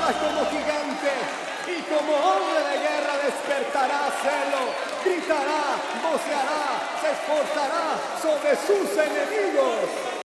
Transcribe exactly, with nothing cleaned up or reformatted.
levantará como gigante y como hombre de guerra despertará celo, gritará, voceará, se esforzará sobre sus enemigos.